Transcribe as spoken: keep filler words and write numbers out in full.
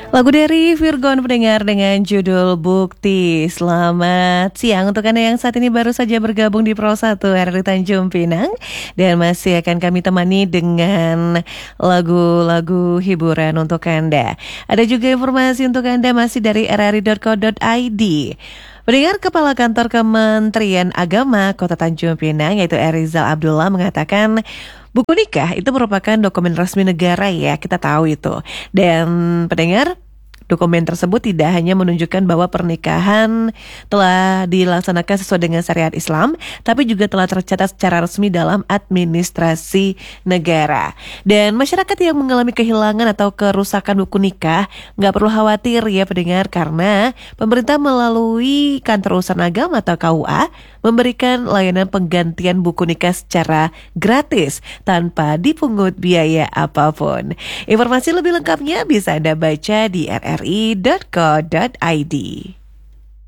Lagu dari Virgon pendengar dengan judul Bukti. Selamat siang untuk Anda yang saat ini baru saja bergabung di Pro satu R R I Tanjung Pinang. Dan masih akan kami temani dengan lagu-lagu hiburan untuk Anda. Ada juga informasi untuk Anda masih dari r r i dot co dot i d. Pendengar, Kepala Kantor Kementerian Agama Kota Tanjung Pinang yaitu Erizal Abdullah mengatakan buku nikah itu merupakan dokumen resmi negara ya, kita tahu itu. Dan pendengar, dokumen tersebut tidak hanya menunjukkan bahwa pernikahan telah dilaksanakan sesuai dengan syariat Islam, tapi juga telah tercatat secara resmi dalam administrasi negara. Dan masyarakat yang mengalami kehilangan atau kerusakan buku nikah nggak perlu khawatir ya pendengar, karena pemerintah melalui Kantor Urusan Agama atau K U A memberikan layanan penggantian buku nikah secara gratis tanpa dipungut biaya apapun. Informasi lebih lengkapnya bisa Anda baca di r r i dot co dot i d.